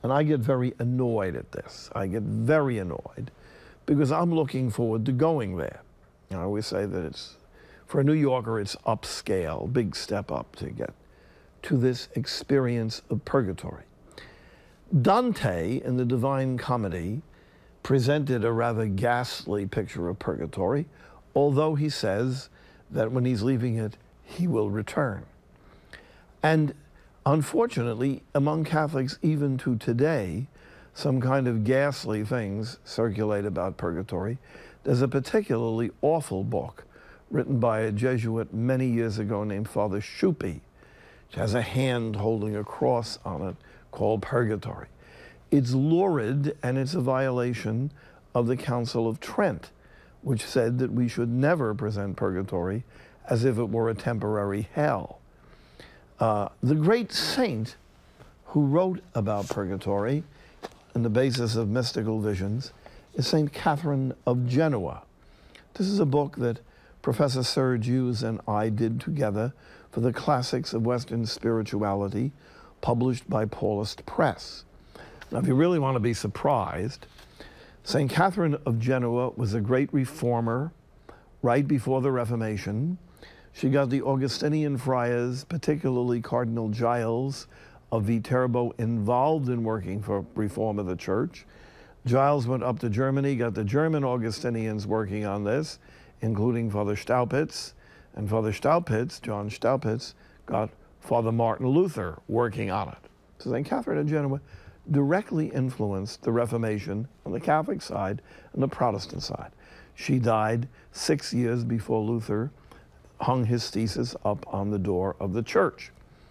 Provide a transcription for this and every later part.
And I get very annoyed at this. I get very annoyed because I'm looking forward to going there. I always say that it's, for a New Yorker, it's upscale, big step up to get to this experience of purgatory. Dante, in the Divine Comedy, presented a rather ghastly picture of purgatory, although he says that when he's leaving it, he will return. And unfortunately, among Catholics, even to today, some kind of ghastly things circulate about purgatory. There's a particularly awful book written by a Jesuit many years ago named Father Schupi, which has a hand holding a cross on it called Purgatory. It's lurid, and it's a violation of the Council of Trent, which said that we should never present purgatory as if it were a temporary hell. The great saint who wrote about purgatory on the basis of mystical visions is St. Catherine of Genoa. This is a book that Professor Serge Hughes and I did together for the Classics of Western Spirituality, published by Paulist Press. Now, if you really want to be surprised, St. Catherine of Genoa was a great reformer right before the Reformation. She got the Augustinian friars, particularly Cardinal Giles of Viterbo, involved in working for reform of the church. Giles went up to Germany, got the German Augustinians working on this, including Father Staupitz. And Father Staupitz, John Staupitz, got Father Martin Luther working on it. So St. Catherine of Genoa directly influenced the Reformation on the Catholic side and the Protestant side. She died 6 years before Luther hung his thesis up on the door of the church.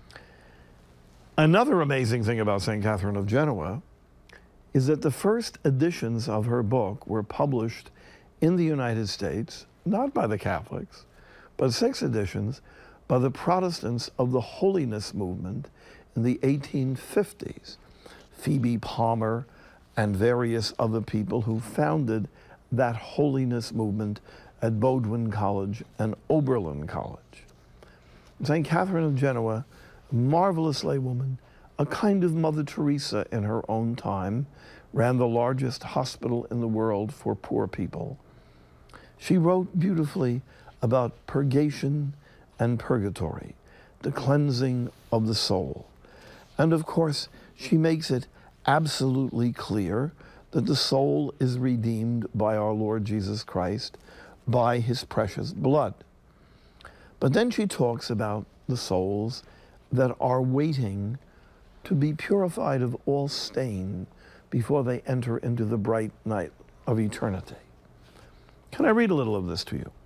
Another amazing thing about St. Catherine of Genoa is that the first editions of her book were published in the United States, not by the Catholics, but 6 editions by the Protestants of the Holiness Movement in the 1850s. Phoebe Palmer and various other people who founded that holiness movement at Bowdoin College and Oberlin College. St. Catherine of Genoa, a marvelous laywoman, a kind of Mother Teresa in her own time, ran the largest hospital in the world for poor people. She wrote beautifully about purgation and purgatory, the cleansing of the soul. And of course, she makes it absolutely clear that the soul is redeemed by our Lord Jesus Christ by his precious blood. But then she talks about the souls that are waiting to be purified of all stain before they enter into the bright night of eternity. Can I read a little of this to you?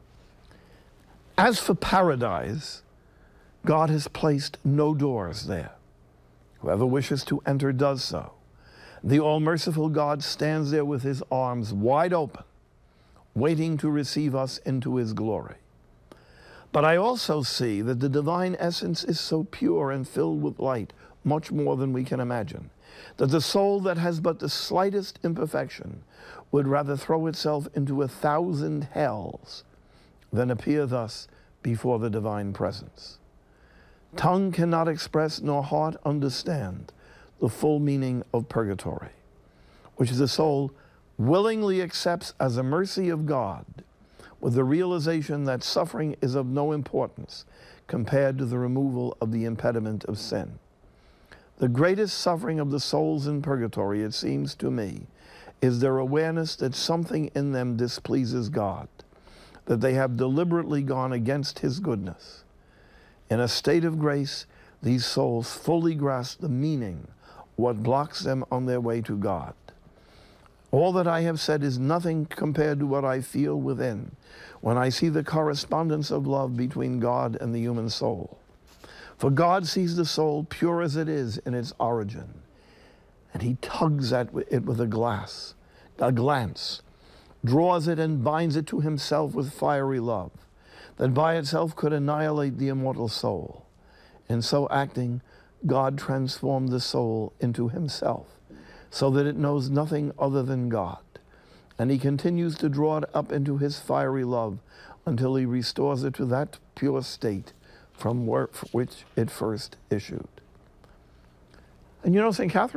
As for paradise, God has placed no doors there. Whoever wishes to enter does so. The all-merciful God stands there with his arms wide open, waiting to receive us into his glory. But I also see that the divine essence is so pure and filled with light, much more than we can imagine, that the soul that has but the slightest imperfection would rather throw itself into 1,000 hells than appear thus before the divine presence. Tongue cannot express nor heart understand the full meaning of purgatory, which the soul willingly accepts as a mercy of God, with the realization that suffering is of no importance compared to the removal of the impediment of sin. The greatest suffering of the souls in purgatory, it seems to me, is their awareness that something in them displeases God, that they have deliberately gone against his goodness. In a state of grace, these souls fully grasp the meaning, what blocks them on their way to God. All that I have said is nothing compared to what I feel within when I see the correspondence of love between God and the human soul. For God sees the soul pure as it is in its origin, and he tugs at it with a glance, draws it and binds it to himself with fiery love, that by itself could annihilate the immortal soul. In so acting, God transformed the soul into himself, so that it knows nothing other than God. And he continues to draw it up into his fiery love until he restores it to that pure state from which it first issued. And you know, St. Catherine